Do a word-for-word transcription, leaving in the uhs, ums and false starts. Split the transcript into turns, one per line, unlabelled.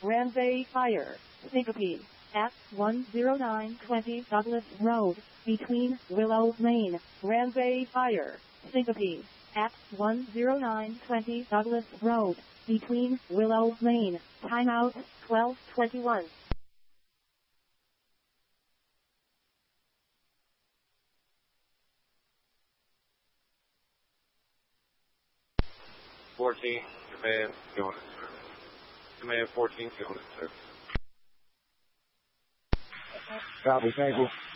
Ramsay Fire, Syncope, at one oh nine twenty Douglas Road, between Willow Lane, Ramsay Fire, Syncope, at one oh nine twenty Douglas Road, between Willow Lane, timeout, twelve twenty-one.
fourteen, command, going in service. Command fourteen, going in service.
Copy, thank you.